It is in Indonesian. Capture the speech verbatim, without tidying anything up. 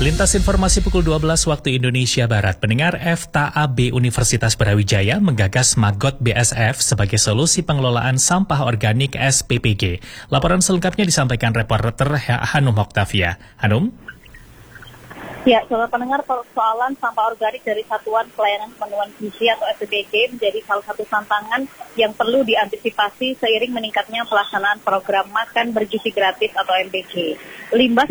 Lintas informasi pukul dua belas waktu Indonesia Barat, pendengar. F T A B Universitas Brawijaya menggagas Magot B S F sebagai solusi pengelolaan sampah organik S P P G. Laporan selengkapnya disampaikan reporter Hanum Oktavia. Hanum? Ya, saudara pendengar, persoalan sampah organik dari Satuan Pelayanan Pemenuhan Gizi atau S P P G menjadi salah satu tantangan yang perlu diantisipasi seiring meningkatnya pelaksanaan program makan bergizi gratis atau M B G. Limbah